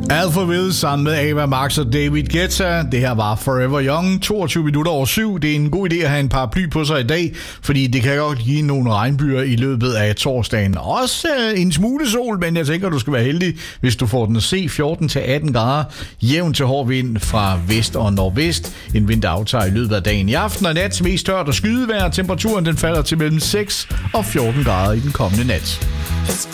Alphaville sammen med Ava Max og David Guetta. Det her var Forever Young, 22 minutter over 7. Det er en god idé at have en paraply på sig i dag, fordi det kan godt give nogle regnbyer i løbet af torsdagen. Også en smule sol, men jeg tænker, du skal være heldig, hvis du får den at se. 14-18 grader, jævn til hård vind fra vest og nordvest. En vind, der aftager i løbet af dagen. I aften og nat mest tørt og skydevejr. Temperaturen den falder til mellem 6 og 14 grader i den kommende nat.